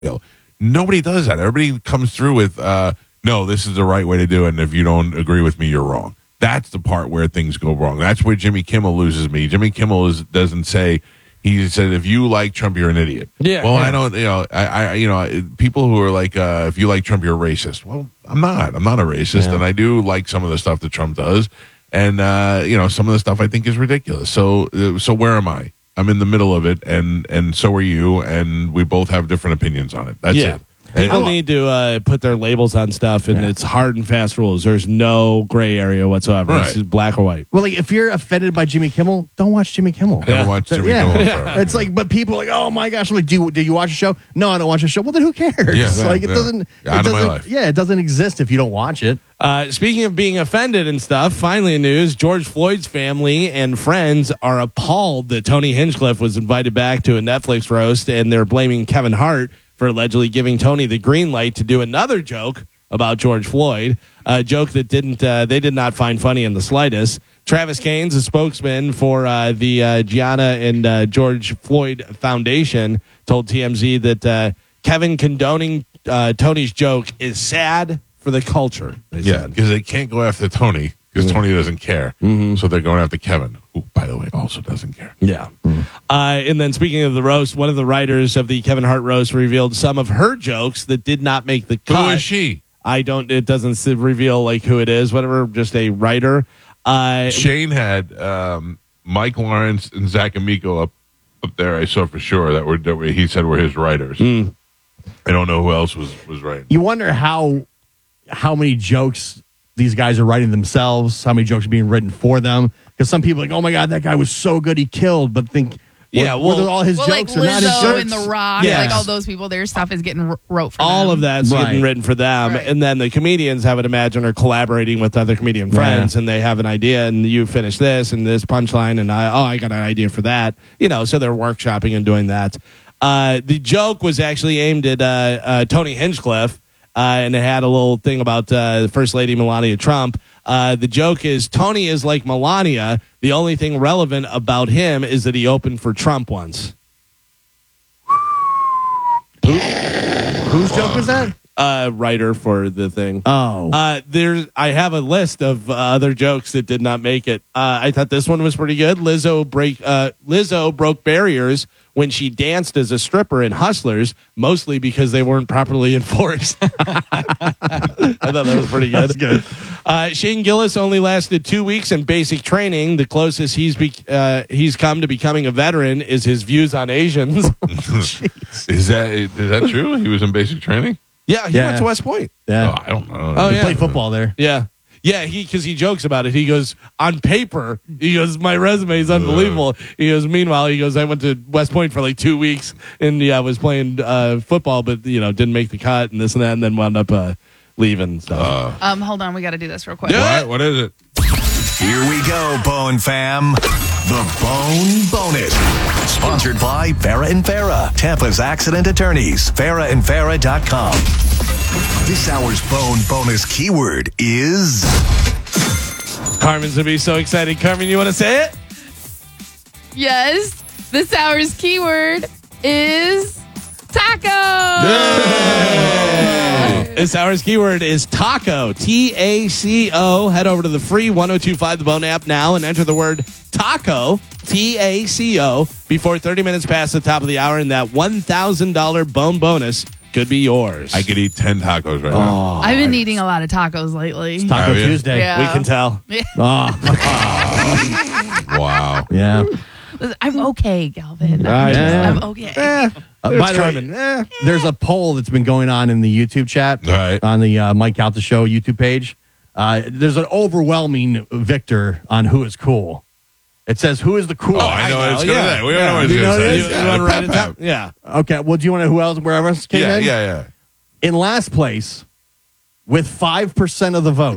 Nobody does that. Everybody comes through with, no, this is the right way to do it, and if you don't agree with me, you're wrong. That's the part where things go wrong. That's where Jimmy Kimmel loses me. Jimmy Kimmel doesn't say, he said, if you like Trump, you're an idiot. Yeah. Well, I don't, people who are like, if you like Trump, you're racist. Well, I'm not. I'm not a racist, and I do like some of the stuff that Trump does, and some of the stuff I think is ridiculous. So where am I? I'm in the middle of it, and so are you, and we both have different opinions on it. That's it. People need to put their labels on stuff, and it's hard and fast rules. There's no gray area whatsoever. Right. It's just black or white. Well, like if you're offended by Jimmy Kimmel, don't watch Jimmy Kimmel. I never watched Jimmy Kimmel. It's like, but people are like, oh my gosh, I'm like, do you watch a show? No, I don't watch a show. Well, then who cares? Like it doesn't. Out of my life. Yeah, it doesn't exist if you don't watch it. Speaking of being offended and stuff, finally in news, George Floyd's family and friends are appalled that Tony Hinchcliffe was invited back to a Netflix roast, and they're blaming Kevin Hart for allegedly giving Tony the green light to do another joke about George Floyd, a joke that they did not find funny in the slightest. Travis Kane's a spokesman for the Gianna and George Floyd Foundation, told TMZ that Kevin condoning Tony's joke is sad for the culture. Yeah, because they can't go after Tony because Tony doesn't care. So they're going after Kevin, who, by the way, also doesn't care. Yeah. And then speaking of the roast, one of the writers of the Kevin Hart roast revealed some of her jokes that did not make the cut. Who is she? It doesn't reveal like who it is, whatever, just a writer. Shane had Mike Lawrence and Zach Amico up there, I saw for sure, that he said were his writers. I don't know who else was writing. You wonder how many jokes these guys are writing themselves, how many jokes are being written for them. Because some people are like, oh my God, that guy was so good he killed, but think, whether all his jokes like are not his Lizzo jokes. and The Rock, like all those people, their stuff is getting wrote for them. All of that's getting written for them. Right. And then the comedians, I would imagine, are collaborating with other comedian friends, and they have an idea, and you finish this and this punchline, and I got an idea for that. So they're workshopping and doing that. The joke was actually aimed at Tony Hinchcliffe, and it had a little thing about First Lady Melania Trump. The joke is Tony is like Melania. The only thing relevant about him is that he opened for Trump once. Whose joke was that? Writer for the thing. Oh. I have a list of other jokes that did not make it. I thought this one was pretty good. Lizzo broke barriers when she danced as a stripper in Hustlers, mostly because they weren't properly enforced. I thought that was pretty good. That's good. Shane Gillis only lasted 2 weeks in basic training. The closest he's come to becoming a veteran is his views on Asians. Is that true? He was in basic training? Yeah, he went to West Point. Yeah. Oh, I don't know. He played football there. Yeah. Yeah, because he jokes about it. He goes, on paper, he goes, my resume is unbelievable. He goes, meanwhile, I went to West Point for like 2 weeks and was playing football, but, didn't make the cut and this and that, and then wound up leaving. So. Hold on, we got to do this real quick. What is it? Here we go, Bone Fam. The Bone Bonus. Sponsored by Farah and Farah, Tampa's accident attorneys. FarahandFarah.com. This hour's Bone Bonus keyword is... Carmen's going to be so excited. Carmen, you want to say it? Yes. This hour's keyword is taco. This hour's keyword is taco. T-A-C-O. Head over to the free 1025 The Bone app now and enter the word taco, T-A-C-O, before 30 minutes past the top of the hour, and that $1,000 Bone Bonus could be yours. I could eat 10 tacos right now. I've been eating a lot of tacos lately. Taco Tuesday. Yeah. We can tell. Wow. Yeah. I'm okay, Galvin. Yeah. I'm okay. By the way, there's a poll that's been going on in the YouTube chat on the Mike Calta Show YouTube page. There's an overwhelming victor on who is cool. It says, who is the coolest? Oh, I know what it's going to say. We don't know what it's You going know to this? say. You want to write it down? Yeah. Okay, well, do you want to know who else, wherever else came in? Yeah. In last place, with 5% of the vote.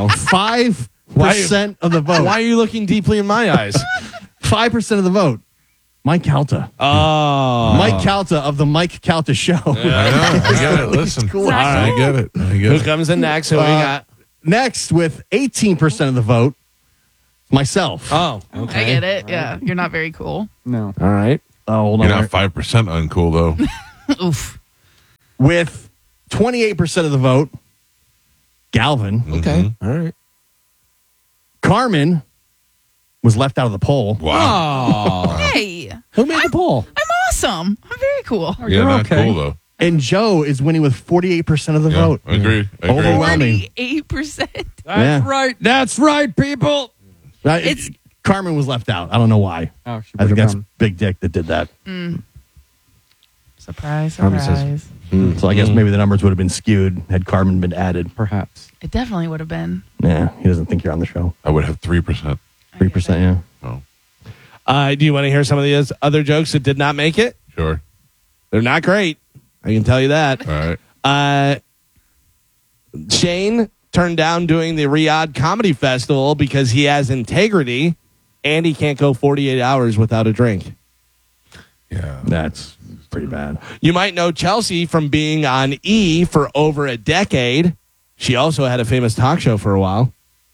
5% of the vote. Why are you looking deeply in my eyes? 5% of the vote. Mike Calta. Oh. Mike Calta of the Mike Calta Show. I know. I get it. Listen. Cool. All right. I get it. Who comes in next? Who we got? Next, with 18% of the vote, myself. Oh, I okay. get it. Yeah. You're not very cool. No. All right. Oh, hold You're on. not 5% uncool, though. Oof. With 28% of the vote, Galvin. Okay. All right. Carmen was left out of the poll. Wow. Hey, Who made the poll? I'm awesome. I'm very cool. Yeah, not cool though. And Joe is winning with 48% of the Yeah, vote. Agree. Overwhelming. 48%. Yeah. right. That's right, people. It's- Carmen was left out. I don't know why. Oh, she I think would've that's gone. Big Dick that did that. Surprise, Carmen surprise. says- So I guess maybe the numbers would have been skewed had Carmen been added. Perhaps. It definitely would have been. Yeah, he doesn't think you're on the show. I would have 3%. 3%, yeah. Oh, Do you want to hear some of the other jokes that did not make it? sure. They're not great. I can tell you that. All right. Shane turned down doing the Riyadh Comedy Festival because he has integrity and he can't go 48 hours without a drink. Yeah. That's pretty bad. You might know Chelsea from being on E for over a decade. She also had a famous talk show for a while.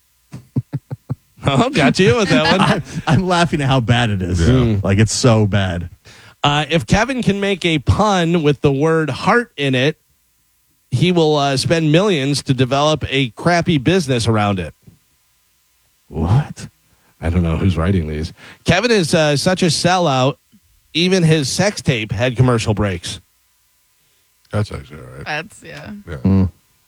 Oh, got you with that one. I'm laughing at how bad it is. Yeah. Like, it's so bad. If Kevin can make a pun with the word heart in it, he will spend millions to develop a crappy business around it. What? I don't know who's writing these. Kevin is such a sellout. Even his sex tape had commercial breaks. That's actually all right. That's, yeah. Yeah.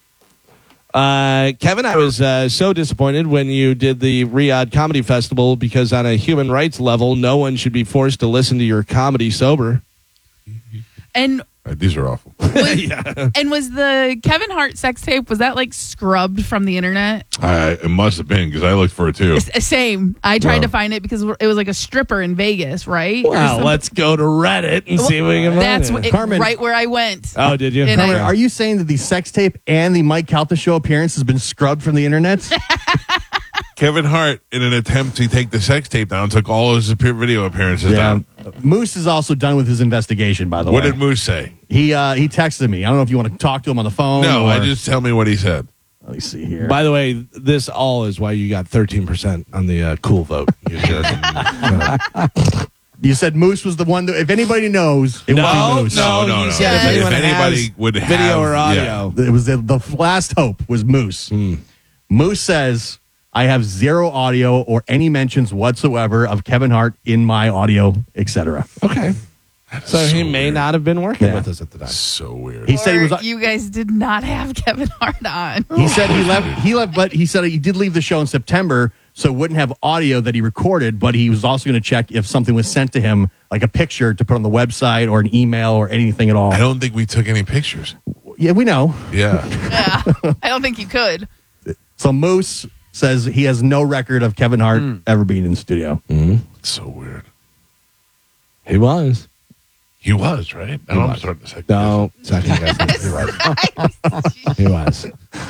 Kevin, I was so disappointed when you did the Riyadh Comedy Festival because on a human rights level, no one should be forced to listen to your comedy sober. And These are awful. and was the Kevin Hart sex tape, was that like scrubbed from the internet? It must have been because I looked for it too. Same. I tried Wow. to find it because it was like a stripper in Vegas, right? Or Wow, something. let's go to Reddit and see if we can find That's it. Carmen. right where I went. Oh, did you? And Carmen, I- are you saying that the sex tape and the Mike Calta show appearance has been scrubbed from the internet? Kevin Hart, in an attempt to take the sex tape down, took all his video appearances down. Moose is also done with his investigation, by the What way. did Moose say? He texted me. I don't know if you want to talk to him on the phone. No, or- just tell me what he said. Let me see here. By the way, this all is why you got 13% on the cool vote. You jerk. You said Moose was the one that, if anybody knows, it No, was Moose. no. he said Yeah. if anyone If anybody has would have video or yeah. audio. It was the last hope was Moose. Moose says, I have zero audio or any mentions whatsoever of Kevin Hart in my audio, etc. Okay. So he so may weird. not have been working Yeah. with us at the time. So weird. He said he was. Or you guys did not have Kevin Hart on. He said he left, but he said he did leave the show in September, so wouldn't have audio that he recorded, but he was also going to check if something was sent to him, like a picture to put on the website or an email or anything at all. I don't think we took any pictures. Yeah, we know. Yeah. Yeah. I don't think you could. So Moose says he has no record of Kevin Hart ever being in the studio. It's so weird. He was. He was, right? I don't start the second. No, second guess. You're right. He was.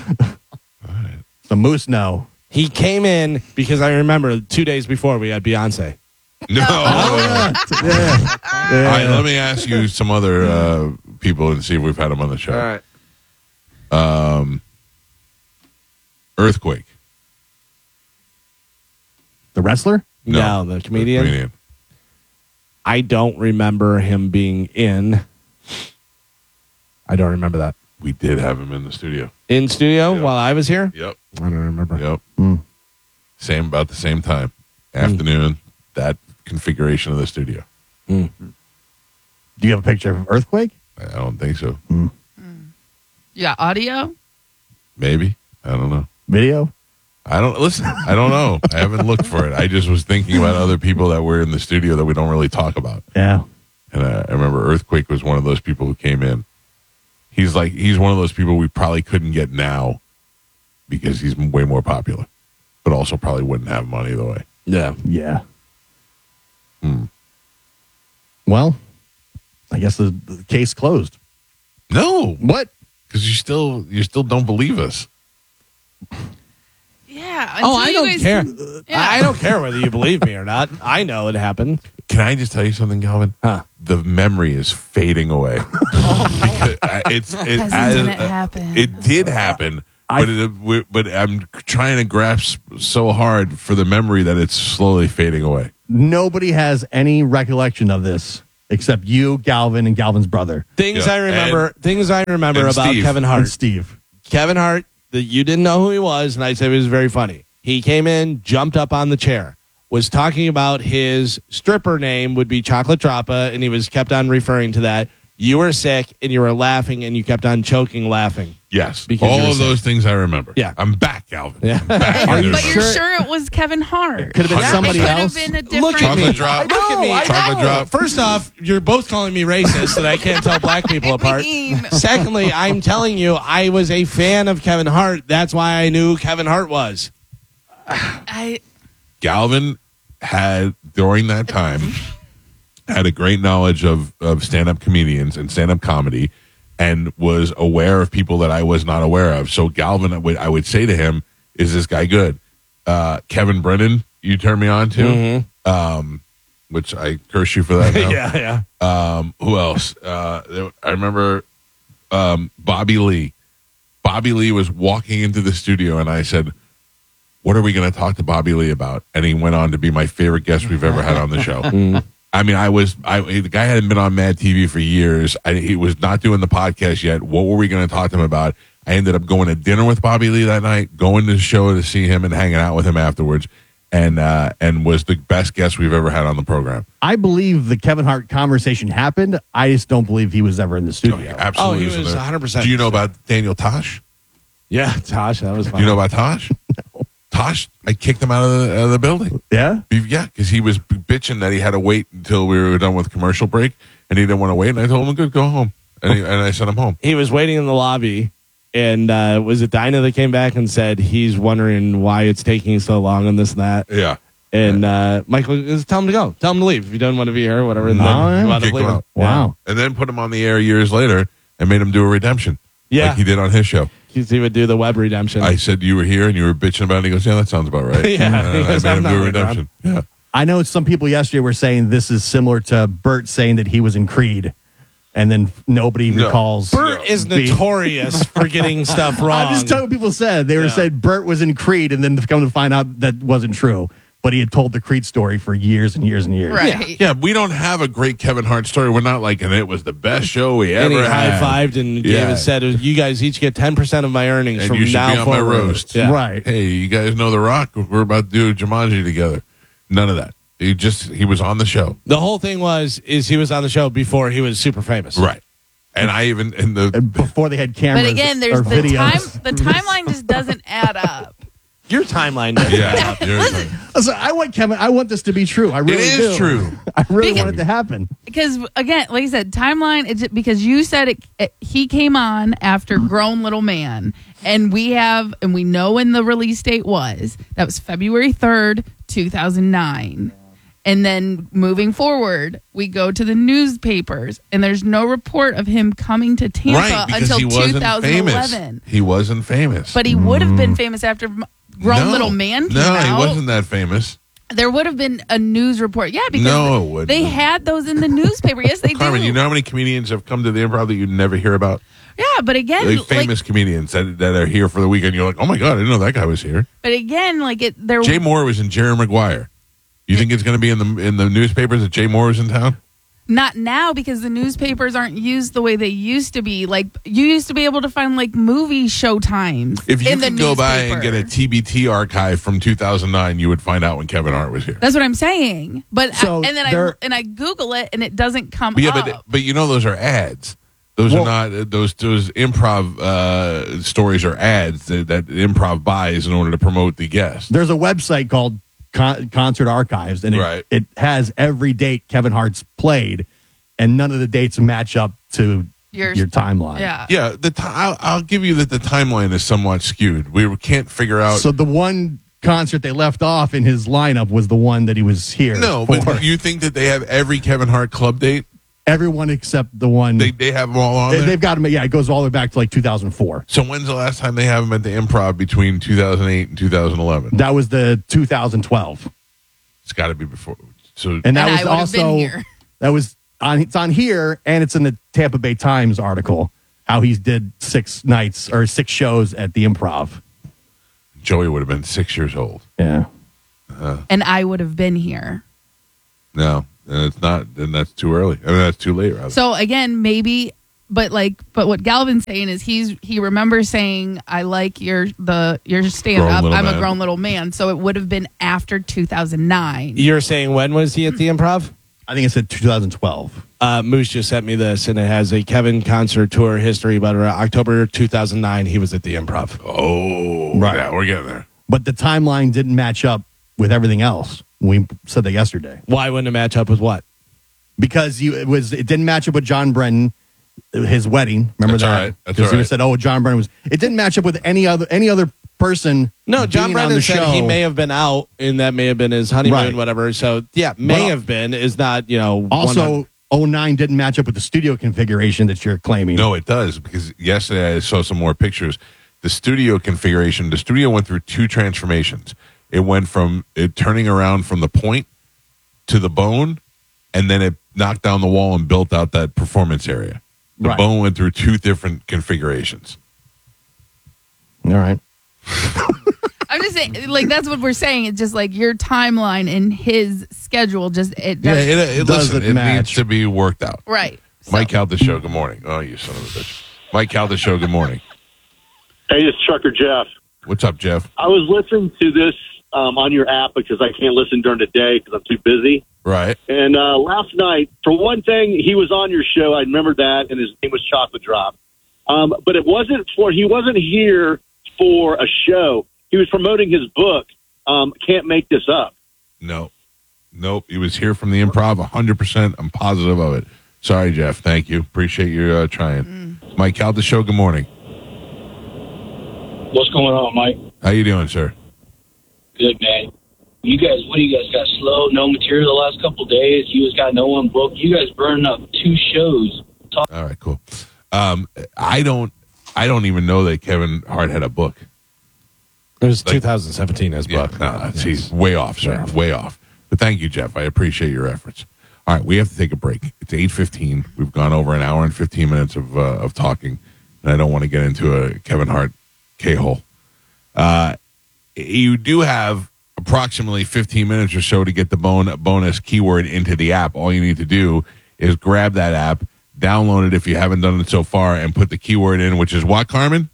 So Moose, no. He came in because I remember 2 days before we had Beyonce. No. All right, let me ask you some other people and see if we've had them on the show. All right. Earthquake. The wrestler? No, the comedian. I don't remember him being in. I don't remember that. We did have him in the studio. In studio Yeah. while I was here? Yep. I don't remember. Yep. Same, about the same time. Afternoon, that configuration of the studio. Do you have a picture of Earthquake? I don't think so. You got audio? Maybe. I don't know. Video? I don't know. I haven't looked for it. I just was thinking about other people that were in the studio that we don't really talk about. Yeah. And I remember Earthquake was one of those people who came in. He's one of those people we probably couldn't get now because he's way more popular, but also probably wouldn't have money the way. Yeah. Yeah. Well, I guess the case closed. No, What? because you still don't believe us. Yeah. Oh, until I you don't guys- care. Yeah. I don't care whether you believe me or not. I know it happened. Can I just tell you something, Calvin? Huh. The memory is fading away. Because Hasn't it happened? It did happen, but I'm trying to grasp so hard for the memory that it's slowly fading away. Nobody has any recollection of this except you, Galvin, and Galvin's brother. Things Yeah. I remember. Things I remember and about Steve. Kevin And Hart. Steve. Kevin Hart, that you didn't know who he was, and I said he was very funny. He came in, jumped up on the chair, was talking about his stripper name would be Chocolate Droppa, and he was kept on referring to that. You were sick, and you were laughing, and you kept on choking laughing. Yes. Because All you're of those things I remember. Yeah. I'm back, Calvin. Yeah. I'm back. Are you But you're sure- sure it was Kevin Hart? Could have been Yeah, somebody it could else. have been a different. Look at me. Chocolate drop. Look at me. Chocolate drop. First off, you're both calling me racist, and I can't tell black people apart. mean. Secondly, I'm telling you, I was a fan of Kevin Hart. That's why I knew who Kevin Hart was. Galvin had, during that time, had a great knowledge of stand-up comedians and stand-up comedy and was aware of people that I was not aware of. So Galvin, I would say to him, is this guy good? Kevin Brennan, you turned me on to, which I curse you for that now. yeah. Who else? I remember Bobby Lee. Bobby Lee was walking into the studio, and I said, what are we going to talk to Bobby Lee about? And he went on to be my favorite guest we've ever had on the show. I mean, the guy hadn't been on Mad TV for years. He was not doing the podcast yet. What were we going to talk to him about? I ended up going to dinner with Bobby Lee that night, going to the show to see him and hanging out with him afterwards, and was the best guest we've ever had on the program. I believe the Kevin Hart conversation happened. I just don't believe he was ever in the studio. Absolutely. Oh, he was there. 100%. Do you know about Daniel Tosh? Yeah, Tosh, that was fun. Do you know about Tosh? No. Tosh, I kicked him out of the building. Yeah? Yeah, because he was bitching that he had to wait until we were done with commercial break, and he didn't want to wait. And I told him, "Good, go home," and I sent him home. He was waiting in the lobby, and was it Dinah that came back and said he's wondering why it's taking so long and this and that? Yeah, And Michael, tell him to go. Tell him to leave if you don't want to be here or whatever. And then No, you want to kicked leave him him. out. Wow. And then put him on the air years later and made him do a redemption. Yeah. Like he did on his show. He would do the web redemption. I said, you were here and you were bitching about it. He goes, yeah, that sounds about right. Yeah. And He I goes, made "I'm him not do a really redemption. Yeah. I know some people yesterday were saying this is similar to Bert saying that he was in Creed, and then nobody No. recalls. Bert is the- notorious for getting stuff wrong. I'm just telling what people said. They were saying Bert was in Creed, and then come to find out that wasn't true. But he had told the Creed story for years and years and years. Right. Yeah, we don't have a great Kevin Hart story. We're not like, and it was the best show we And he ever had. high-fived and said, you guys each get 10% of my earnings And from you should now be on my forward. roast. Yeah. Right. Hey, you guys know The Rock? We're about to do Jumanji together. None of that. He was on the show. The whole thing is he was on the show before he was super famous. Right. And I even, And before they had cameras But again, or there's the videos. the timeline just doesn't add up. Your timeline doesn't Yeah. add up. Listen, Listen, I want this to be true. I really It do. is true. I really Because- want it to happen. Because again, like I said, timeline. It's because you said he came on after Grown Little Man, and we know when the release date was. That was February 3rd, 2009. And then moving forward, we go to the newspapers, and there's no report of him coming to Tampa right, because until he wasn't 2011. famous. He wasn't famous. But he would have been famous after Grown No. Little Man came No, out. he wasn't that famous. There would have been a news report. Yeah, because No, it wouldn't. they had those in the newspaper. Yes, they Carmen, do. you know how many comedians have come to the Improv that you never hear about? Yeah, but again, Like famous comedians that are here for the weekend. You're like, oh my God, I didn't know that guy was here. but again, there. Jay Moore was in Jerry Maguire. You think it's going to be in the newspapers that Jay Moore is in town? Not now, because the newspapers aren't used the way they used to be. Like, you used to be able to find like movie show times. If you in the could go by and get newspaper. a TBT archive from 2009, you would find out when Kevin Hart was here. That's what I'm saying. But So and then I Google it and it doesn't come But yeah, up. but you know those are ads. Those are not those improv stories are ads that improv buys in order to promote the guest. There's a website called Concert Archives, and Right. it has every date Kevin Hart's played, and none of the dates match up to your timeline. yeah. Yeah, I'll give you that the timeline is somewhat skewed. We can't figure out. So the one concert they left off in his lineup was the one that he was here. No, for. but you think that they have every Kevin Hart club date? Everyone except the one They have them all on there? they've got him. Yeah, it goes all the way back to like 2004. So when's the last time they have them at the Improv between 2008 and 2011? That was the 2012, It's got to be before. So and that And was I would have been also here. that was on. It's on here, and it's in the Tampa Bay Times article how he did 6 nights or 6 shows at the Improv. Joey would have been 6 years old. Yeah. And I would have been here. No, And it's not, then that's too early. I mean, that's too late, rather. So again, maybe, but what Galvin's saying is he remembers saying, "I like your stand up. I'm a grown little man." So it would have been after 2009. You're saying when was he at the Improv? I think it said 2012. Moose just sent me this, and it has a Kevin concert tour history. But October 2009, he was at the Improv. Oh, right. Yeah, we're getting there. But the timeline didn't match up with everything else. We said that yesterday. Why wouldn't it match up with what? Because it didn't match up with John Brennan, his wedding. Remember That's that? all right. That's Because all right. he said, "Oh, John Brennan was." It didn't match up with any other person. No, John being on Brennan the said show. he may have been out, and that may have been his honeymoon, Right. whatever. So yeah, may have been is not Also, 09 didn't match up with the studio configuration that you're claiming. No, it does, because yesterday I saw some more pictures. The studio configuration, the studio went through two transformations. It went from it turning around from the point to the bone, and then it knocked down the wall and built out that performance area. The Right. bone went through two different configurations. All right. I'm just saying, that's what we're saying. It's just your timeline and his schedule. It Doesn't listen, it match. needs to be worked out. Right. Mike out the show. Good morning. Oh, you son of a bitch. Mike out the show. Good morning. Hey, it's Trucker Jeff. What's up, Jeff? I was listening to this on your app because I can't listen during the day because I'm too busy. Right. And last night, for one thing, he was on your show. I remember that, and his name was Chocolate Drop. But he wasn't here for a show. He was promoting his book, Can't Make This Up. No. Nope. He was here from the Improv 100%. I'm positive of it. Sorry, Jeff. Thank you. Appreciate you trying. Mike out the show. Good morning. What's going on, Mike? How you doing, sir? Good, man. What do you guys got? Slow, no material the last couple of days. You guys got no one booked. You guys burning up 2 shows. All right, cool. I don't even know that Kevin Hart had a book. It was 2017 as book. Yeah, he's way off, sir. Way off. But thank you, Jeff. I appreciate your efforts. All right, we have to take a break. It's 8:15. We've gone over an hour and 15 minutes of talking, and I don't want to get into a Kevin Hart K-hole. You do have approximately 15 minutes or so to get the bonus keyword into the app. All you need to do is grab that app, download it if you haven't done it so far, and put the keyword in, which is what, Carmen?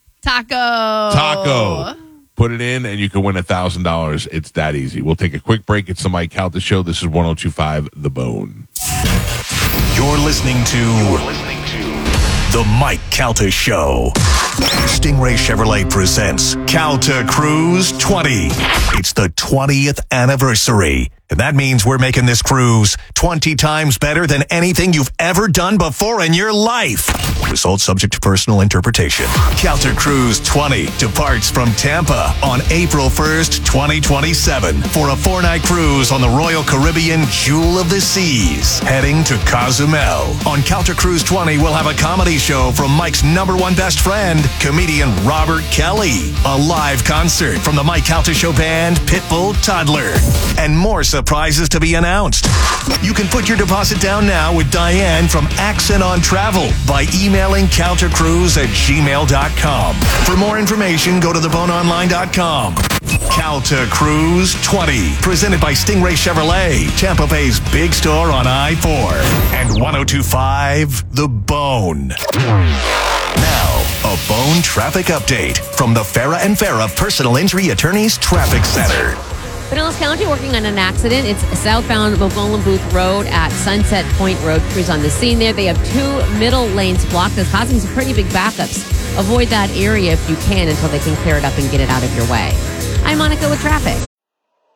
Taco. Put it in, and you can win $1,000. It's that easy. We'll take a quick break. It's the Mike Calta Show. This is 102.5 The Bone. You're listening to The Mike Calta Show. Stingray Chevrolet presents Calta Cruise 20. It's the 20th anniversary. And that means we're making this cruise 20 times better than anything you've ever done before in your life. Results subject to personal interpretation. Calta Cruise 20 departs from Tampa on April 1st, 2027 for a 4-night cruise on the Royal Caribbean Jewel of the Seas, heading to Cozumel. On Calta Cruise 20, we'll have a comedy show from Mike's #1 best friend, comedian Robert Kelly, a live concert from the Mike Calta Show band Pitbull Toddler, and more surprises to be announced. You can put your deposit down now with Diane from Accent on Travel by emailing caltacruise@gmail.com. For more information, go to theboneonline.com. Calta Cruise 20, presented by Stingray Chevrolet, Tampa Bay's big store on I-4, and 102.5 The Bone. Now, a Bone traffic update from the Farah and Farah Personal Injury Attorneys Traffic Center. Pinellas County working on an accident. It's southbound Mogollon Booth Road at Sunset Point Road. Crews on the scene there. They have 2 middle lanes blocked. That's causing some pretty big backups. Avoid that area if you can until they can clear it up and get it out of your way. I'm Monica with traffic.